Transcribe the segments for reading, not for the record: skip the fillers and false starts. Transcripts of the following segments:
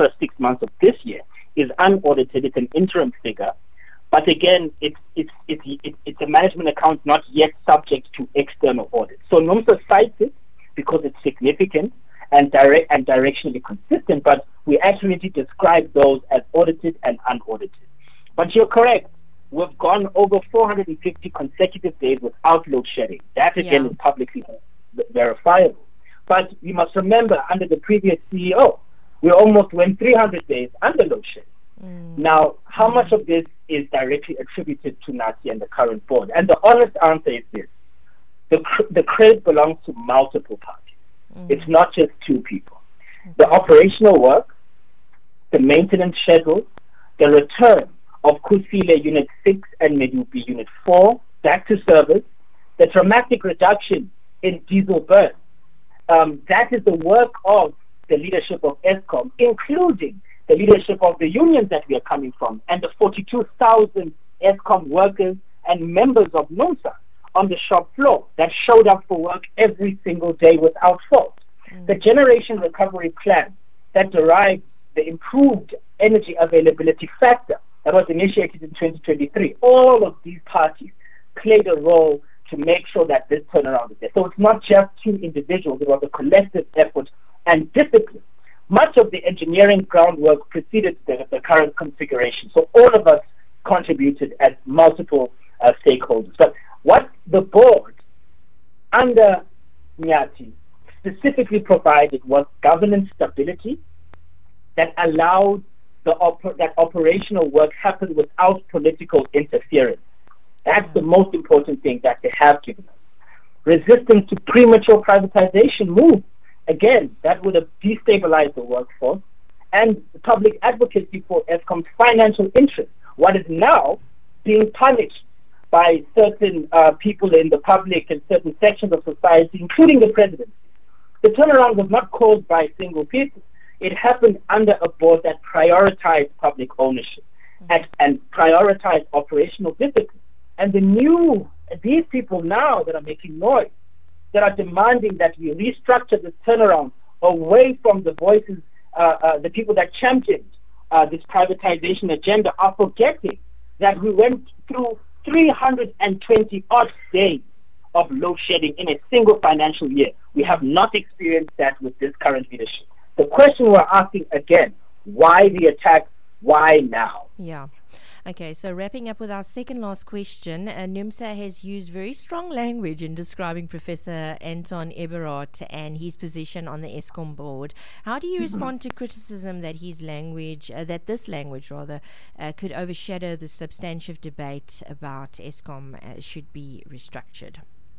first 6 months of this year is unaudited. It's an interim figure. But again, it's a management account not yet subject to external audit. So NUMSA cites it because it's significant and directionally consistent, but we actually need to describe those as audited and unaudited. But you're correct. We've gone over 450 consecutive days without load shedding. That again is publicly verifiable. But we must remember, under the previous CEO, we almost went 300 days under load shedding. Now, how much of this is directly attributed to Nathi and the current board? And the honest answer is this. The credit belongs to multiple parties. It's not just two people. The operational work, the maintenance schedule, the return of Kusile Unit 6 and Medupi Unit 4 back to service, the dramatic reduction in diesel burn. That is the work of the leadership of Eskom, including the leadership of the unions that we are coming from, and the 42,000 Eskom workers and members of NUMSA on the shop floor that showed up for work every single day without fault. The generation recovery plan that derives the improved energy availability factor that was initiated in 2023, all of these parties played a role to make sure that this turnaround is there. So it's not just two individuals, it was a collective effort and discipline. Much of the engineering groundwork preceded the current configuration. So all of us contributed as multiple stakeholders. But what the board under Nyati specifically provided was governance stability that allowed that operational work happen without political interference. That's the most important thing that they have given us. Resistance to premature privatization move. Again, that would have destabilized the workforce, and the public advocacy for Eskom's financial interests, what is now being punished by certain people in the public and certain sections of society, including the presidency. The turnaround was not caused by single people. It happened under a board that prioritized public ownership and prioritized operational discipline. And these people now that are making noise, that are demanding that we restructure this turnaround away from the voices, the people that championed this privatization agenda, are forgetting that we went through 320 odd days of load shedding in a single financial year. We have not experienced that with this current leadership. The question we're asking again, why the attack? Why now? Yeah. Okay, so wrapping up with our second last question, NUMSA has used very strong language in describing Professor Anton Eberhard and his position on the Eskom board. How do you respond to criticism that this language could overshadow the substantive debate about Eskom should be restructured?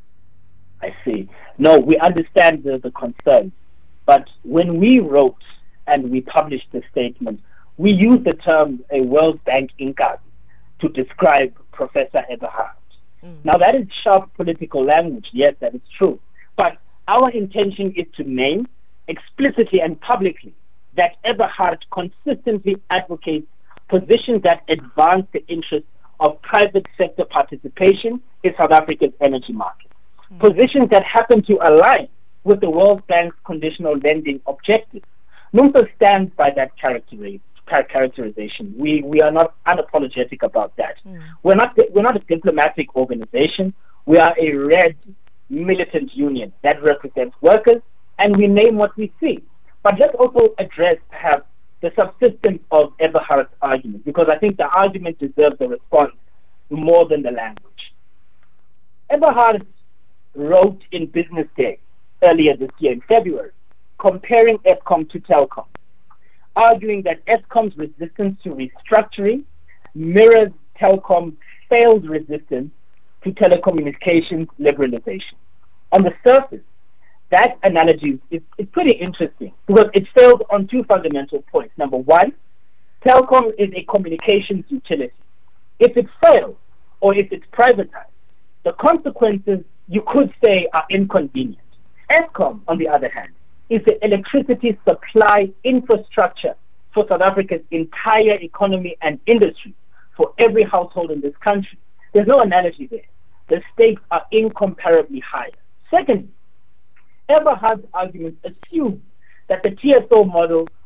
I see. No, we understand the concern, but when we wrote and we published the statement, we used the term a World Bank Inkazi to describe Professor Eberhard. Now, that is sharp political language. Yes, that is true. But our intention is to name explicitly and publicly that Eberhard consistently advocates positions that advance the interests of private sector participation in South Africa's energy market. Positions that happen to align with the World Bank's conditional lending objectives. NUMSA stands by that characterization. We are not unapologetic about that. We're not a diplomatic organization. We are a red militant union that represents workers, and we name what we see. But let's also address perhaps the subsistence of Eberhard's argument, because I think the argument deserves a response more than the language. Eberhard wrote in Business Day earlier this year in February, comparing Eskom to Telkom, arguing that Eskom's resistance to restructuring mirrors Telkom's failed resistance to telecommunications liberalization. On the surface, that analogy is pretty interesting because it fails on two fundamental points. Number one, Telkom is a communications utility. If it fails or if it's privatized, the consequences, you could say, are inconvenient. Eskom, on the other hand, is the electricity supply infrastructure for South Africa's entire economy and industry, for every household in this country. There's no analogy there. The stakes are incomparably higher. Secondly, Eberhard's arguments assume that the TSO model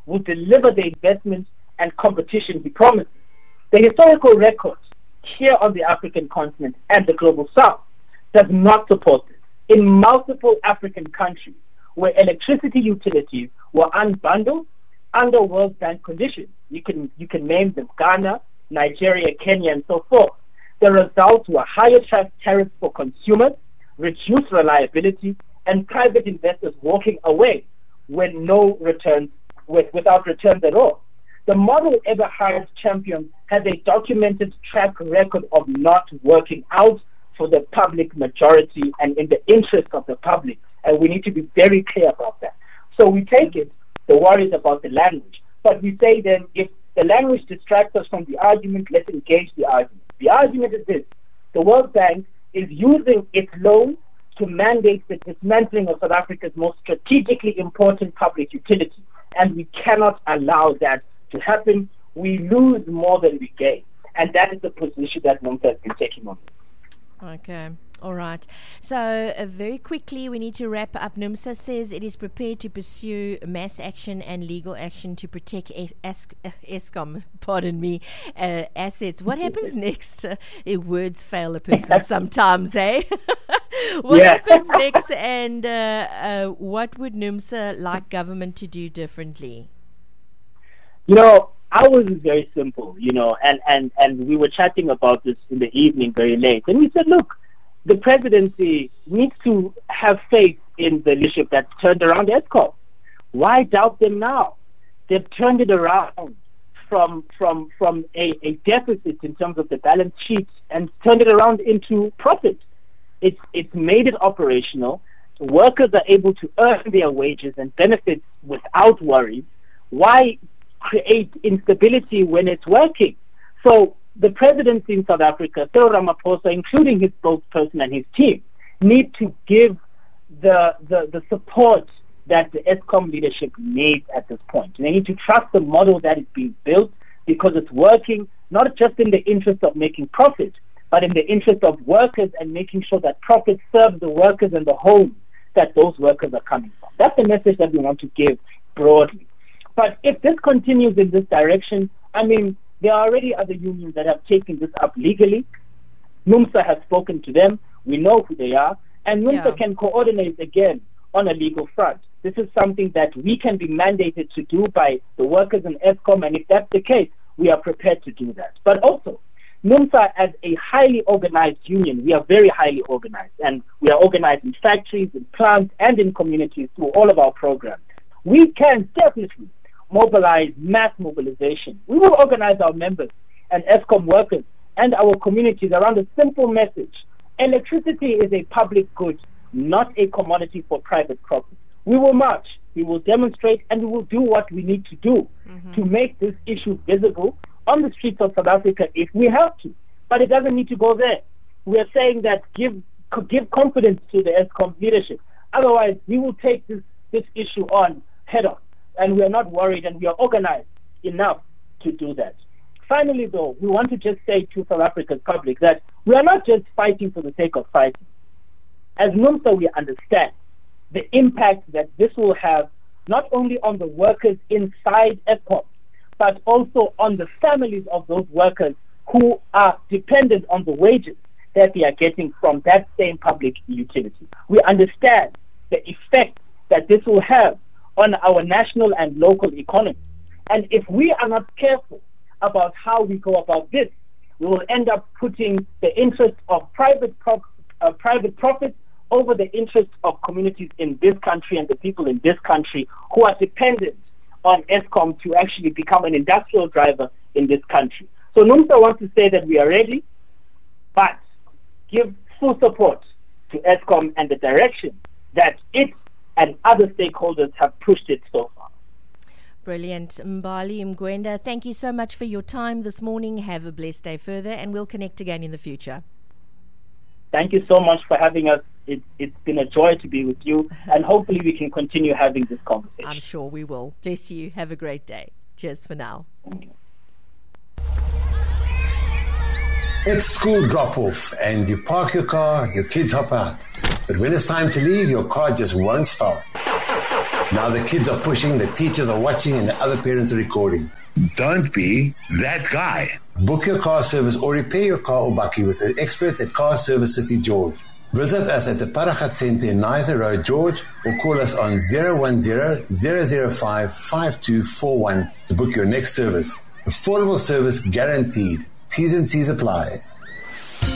will deliver the investment and competition he promises. The historical record here on the African continent and the global south does not support this. In multiple African countries where electricity utilities were unbundled under World Bank conditions, you can name them: Ghana, Nigeria, Kenya, and so forth. The results were higher tariffs for consumers, reduced reliability, and private investors walking away when without returns at all. The model Eberhard championed has a documented track record of not working out for the public majority and in the interest of the public, and we need to be very clear about that. So we take it, the worries about the language, but we say then, if the language distracts us from the argument, let's engage the argument. The argument is this: the World Bank is using its loan to mandate the dismantling of South Africa's most strategically important public utility, and we cannot allow that to happen. We lose more than we gain, and that is the position that NUMSA has been taking on. Okay. All right. So very quickly, we need to wrap up. NUMSA says it is prepared to pursue mass action and legal action to protect Eskom, assets. What happens next? Words fail a person sometimes, eh? What happens next, and what would NUMSA like government to do differently? Ours is very simple, and we were chatting about this in the evening very late, and we said, look, the presidency needs to have faith in the leadership that turned around Eskom. Why doubt them now? They've turned it around from a deficit in terms of the balance sheet and turned it around into profit. It's made it operational. Workers are able to earn their wages and benefits without worry. Why create instability when it's working? So the presidency in South Africa, Cyril Ramaphosa, including his spokesperson and his team, need to give the support that the Eskom leadership needs at this point. They need to trust the model that is being built, because it's working not just in the interest of making profit, but in the interest of workers and making sure that profit serves the workers and the homes that those workers are coming from. That's the message that we want to give broadly. But if this continues in this direction, there are already other unions that have taken this up legally. NUMSA has spoken to them. We know who they are. And NUMSA can coordinate again on a legal front. This is something that we can be mandated to do by the workers in Eskom. And if that's the case, we are prepared to do that. But also, NUMSA, as a highly organized union, we are very highly organized. And we are organized in factories, in plants, and in communities through all of our programs. We can definitely mobilize mass mobilization. We will organize our members and Eskom workers and our communities around a simple message: electricity is a public good, not a commodity for private profit. We will march, we will demonstrate, and we will do what we need to do to make this issue visible on the streets of South Africa if we have to. But it doesn't need to go there. We are saying that give confidence to the Eskom leadership. Otherwise, we will take this issue on head on. And we are not worried, and we are organized enough to do that. Finally, though, we want to just say to South Africa's public that we are not just fighting for the sake of fighting. As NUMSA, we understand the impact that this will have not only on the workers inside Eskom, but also on the families of those workers who are dependent on the wages that they are getting from that same public utility. We understand the effect that this will have on our national and local economy. And if we are not careful about how we go about this, we will end up putting the interest of private profits over the interest of communities in this country and the people in this country who are dependent on Eskom to actually become an industrial driver in this country. So NUMSA wants to say that we are ready, but give full support to Eskom and the direction that it and other stakeholders have pushed it so far. Brilliant. Mbali Mgwenda, thank you so much for your time this morning. Have a blessed day further, and we'll connect again in the future. Thank you so much for having us. It's been a joy to be with you, and hopefully we can continue having this conversation. I'm sure we will. Bless you. Have a great day. Cheers for now. It's school drop-off and you park your car, your kids hop out. But when it's time to leave, your car just won't start. Now the kids are pushing, the teachers are watching, and the other parents are recording. Don't be that guy. Book your car service or repair your car or bakkie with the experts at Car Service City George. Visit us at the Paragat Centre in Nizer Road, George, or call us on 010-005-5241 to book your next service. Affordable service guaranteed. T's and C's apply.